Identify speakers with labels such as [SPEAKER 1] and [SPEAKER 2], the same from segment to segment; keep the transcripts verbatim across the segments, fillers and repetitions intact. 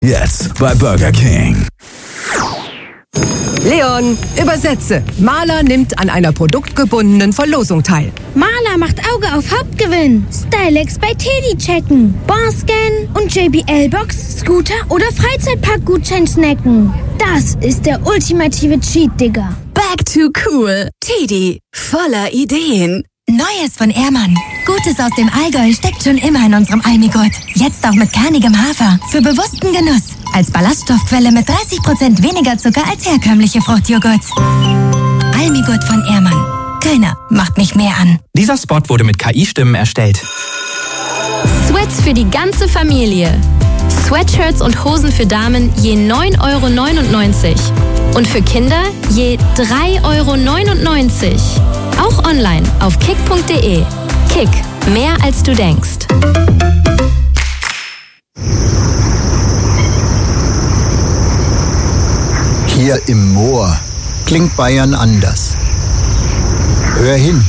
[SPEAKER 1] Jetzt bei Burger King.
[SPEAKER 2] Leon, übersetze. Maler nimmt an einer produktgebundenen Verlosung teil.
[SPEAKER 3] Maler macht Auge auf Hauptgewinn. Stylex bei Teddy checken. Barscan und J B L-Box, Scooter oder Freizeitpark-Gutschein snacken. Das ist der ultimative Cheat, Digga.
[SPEAKER 4] Back to cool. Teddy, voller Ideen.
[SPEAKER 5] Neues von Ehrmann. Gutes aus dem Allgäu steckt schon immer in unserem Almigurt. Jetzt auch mit kernigem Hafer. Für bewussten Genuss. Als Ballaststoffquelle mit dreißig Prozent weniger Zucker als herkömmliche Fruchtjoghurt. Almigurt von Ehrmann. Keiner macht mich mehr an.
[SPEAKER 6] Dieser Spot wurde mit K I-Stimmen erstellt.
[SPEAKER 7] Sweats für die ganze Familie. Sweatshirts und Hosen für Damen je neun Euro neunundneunzig. Und für Kinder je drei Euro neunundneunzig. Auch online auf kick punkt de. Kick, mehr als du denkst.
[SPEAKER 8] Hier im Moor klingt Bayern anders. Hör hin.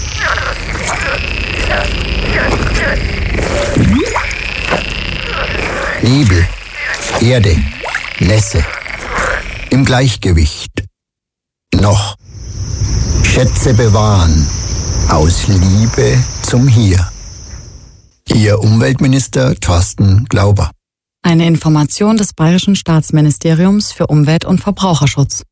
[SPEAKER 8] Nebel, Erde, Nässe. Im Gleichgewicht. Noch. Schätze bewahren. Aus Liebe zum Hier. Ihr Umweltminister Thorsten Glauber.
[SPEAKER 9] Eine Information des Bayerischen Staatsministeriums für Umwelt und Verbraucherschutz.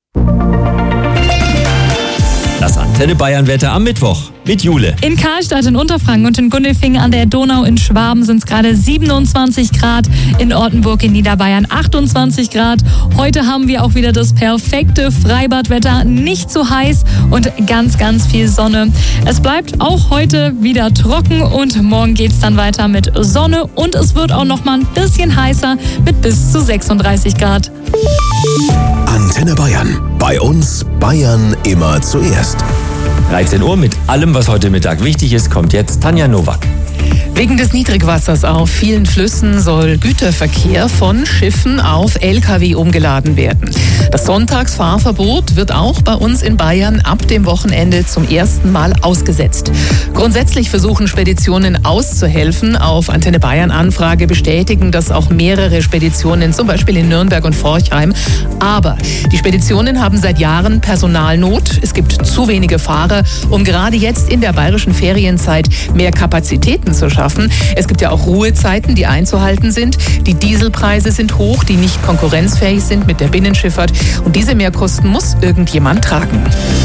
[SPEAKER 10] Das Antenne Bayern Wetter am Mittwoch mit Jule.
[SPEAKER 11] In Karlstadt in Unterfranken und in Gundelfingen an der Donau in Schwaben sind es gerade siebenundzwanzig Grad. In Ortenburg in Niederbayern achtundzwanzig Grad. Heute haben wir auch wieder das perfekte Freibadwetter. Nicht zu heiß und ganz, ganz viel Sonne. Es bleibt auch heute wieder trocken und morgen geht es dann weiter mit Sonne. Und es wird auch noch mal ein bisschen heißer mit bis zu sechsunddreißig Grad.
[SPEAKER 1] Antenne Bayern. Bei uns Bayern immer zuerst.
[SPEAKER 10] dreizehn Uhr mit allem, was heute Mittag wichtig ist, kommt jetzt Tanja Nowak.
[SPEAKER 12] Wegen des Niedrigwassers auf vielen Flüssen soll Güterverkehr von Schiffen auf L K W umgeladen werden. Das Sonntagsfahrverbot wird auch bei uns in Bayern ab dem Wochenende zum ersten Mal ausgesetzt. Grundsätzlich versuchen Speditionen auszuhelfen. Auf Antenne Bayern Anfrage bestätigen das auch mehrere Speditionen, zum Beispiel in Nürnberg und Forchheim. Aber die Speditionen haben seit Jahren Personalnot. Es gibt zu wenige Fahrer, um gerade jetzt in der bayerischen Ferienzeit mehr Kapazitäten zu schaffen. Es gibt ja auch Ruhezeiten, die einzuhalten sind. Die Dieselpreise sind hoch, die nicht konkurrenzfähig sind mit der Binnenschifffahrt. Und diese Mehrkosten muss irgendjemand tragen.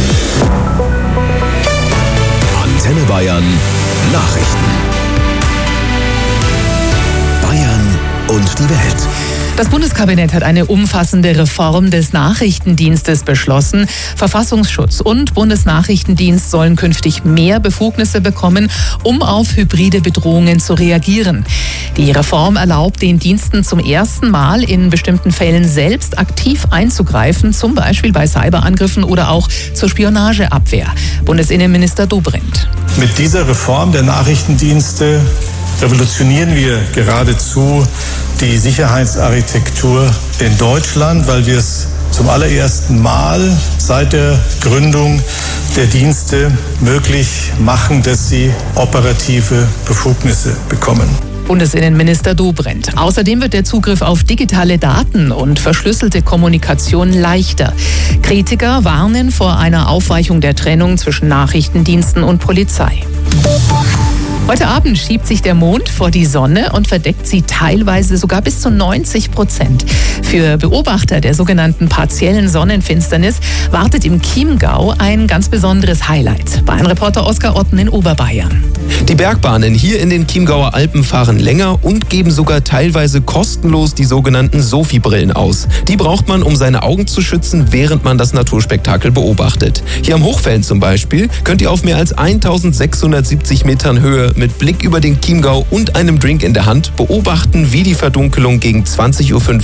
[SPEAKER 1] Antenne Bayern Nachrichten. Bayern und die Welt.
[SPEAKER 12] Das Bundeskabinett hat eine umfassende Reform des Nachrichtendienstes beschlossen. Verfassungsschutz und Bundesnachrichtendienst sollen künftig mehr Befugnisse bekommen, um auf hybride Bedrohungen zu reagieren. Die Reform erlaubt den Diensten zum ersten Mal in bestimmten Fällen selbst aktiv einzugreifen, zum Beispiel bei Cyberangriffen oder auch zur Spionageabwehr. Bundesinnenminister Dobrindt.
[SPEAKER 13] Mit dieser Reform der Nachrichtendienste revolutionieren wir geradezu die Sicherheitsarchitektur in Deutschland, weil wir es zum allerersten Mal seit der Gründung der Dienste möglich machen, dass sie operative Befugnisse bekommen.
[SPEAKER 12] Bundesinnenminister Dobrindt. Außerdem wird der Zugriff auf digitale Daten und verschlüsselte Kommunikation leichter. Kritiker warnen vor einer Aufweichung der Trennung zwischen Nachrichtendiensten und Polizei. Heute Abend schiebt sich der Mond vor die Sonne und verdeckt sie teilweise sogar bis zu neunzig Prozent. Für Beobachter der sogenannten partiellen Sonnenfinsternis wartet im Chiemgau ein ganz besonderes Highlight. Bayern-Reporter Oskar Otten in Oberbayern.
[SPEAKER 14] Die Bergbahnen hier in den Chiemgauer Alpen fahren länger und geben sogar teilweise kostenlos die sogenannten Sophie-Brillen aus. Die braucht man, um seine Augen zu schützen, während man das Naturspektakel beobachtet. Hier am Hochfällen zum Beispiel könnt ihr auf mehr als eintausendsechshundertsiebzig Metern Höhe mit Blick über den Chiemgau und einem Drink in der Hand beobachten, wie die Verdunkelung gegen zwanzig Uhr fünfzehn ihre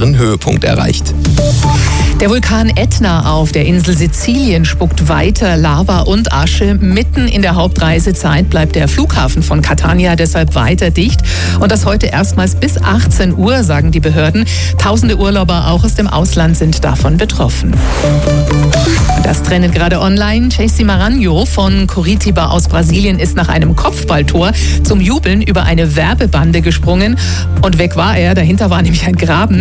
[SPEAKER 14] ihren Höhepunkt erreicht.
[SPEAKER 12] Der Vulkan Ätna auf der Insel Sizilien spuckt weiter Lava und Asche. Mitten in der Hauptreisezeit bleibt der Flughafen von Catania deshalb weiter dicht. Und das heute erstmals bis achtzehn Uhr, sagen die Behörden. Tausende Urlauber auch aus dem Ausland sind davon betroffen. Und das trendet gerade online. Chasey Maranhão von Curitiba aus Brasilien ist nach einem Kopfballtor zum Jubeln über eine Werbebande gesprungen. Und weg war er. Dahinter war nämlich ein Graben.